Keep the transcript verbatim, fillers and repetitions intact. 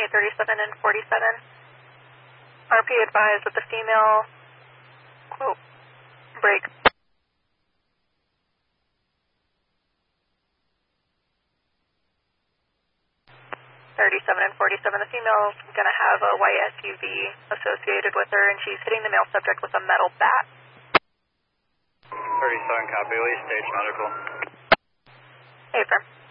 eight thirty-seven and forty-seven. R P advised that the female, quote, break. thirty-seven and forty-seven, the female's going to have a white S U V associated with her, and she's hitting the male subject with a metal bat. thirty-seven, copy, Lee, stage medical. Affirm.